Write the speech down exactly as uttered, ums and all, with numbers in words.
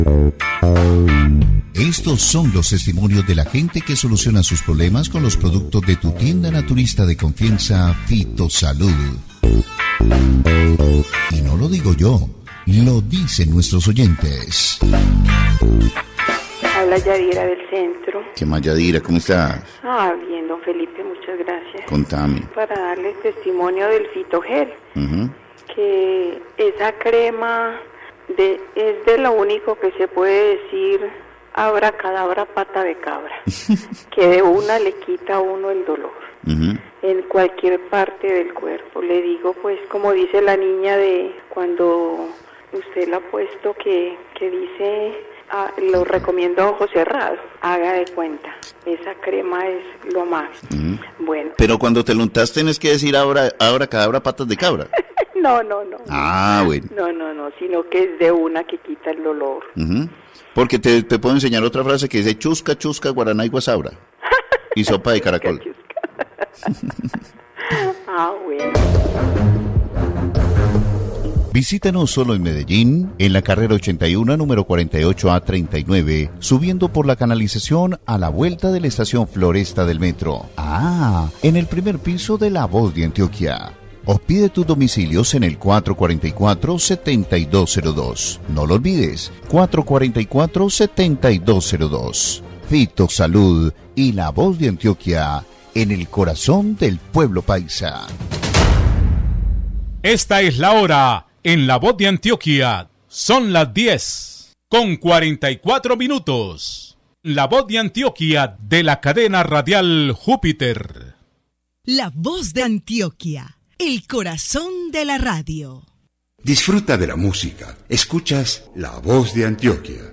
Estos son los testimonios de la gente que soluciona sus problemas con los productos de tu tienda naturista de confianza, Fitosalud. Y no lo digo yo, lo dicen nuestros oyentes. Habla Yadira del centro. ¿Qué más, Yadira? ¿Cómo estás? Ah, bien, don Felipe, muchas gracias. Contame. Para darles testimonio del Fitogel, Uh-huh. que esa crema de, es de lo único que se puede decir abracadabra pata de cabra, que de una le quita a uno el dolor. Uh-huh. En cualquier parte del cuerpo. Le digo, pues, como dice la niña de cuando usted la ha puesto, que, que dice, ah, lo recomiendo a ojos cerrados, haga de cuenta, esa crema es lo más. Uh-huh. Bueno. Pero cuando te lo untas tienes que decir ahora, ahora cadabra patas de cabra. No, no, no. Ah, bueno. No, no, no, sino que es de una que quita el dolor. Uh-huh. Porque te, te puedo enseñar otra frase que dice chusca, chusca, guaraná y guasabra. Y sopa de caracol. Chusca, chusca. Ah, bueno. Visítanos solo en Medellín, en la carrera ochenta y uno, número cuarenta y ocho A treinta y nueve, subiendo por la canalización a la vuelta de la estación Floresta del metro. Ah, en el primer piso de La Voz de Antioquia. O pide tus domicilios en el cuatro cuatro cuatro, siete dos cero dos. No lo olvides, cuatro cuatro cuatro, siete dos cero dos. Fitosalud y La Voz de Antioquia, en el corazón del pueblo paisa. Esta es la hora en La Voz de Antioquia. Son las diez con cuarenta y cuatro minutos. La Voz de Antioquia de la cadena radial Júpiter. La Voz de Antioquia, el corazón de la radio. Disfruta de la música. Escuchas La Voz de Antioquia.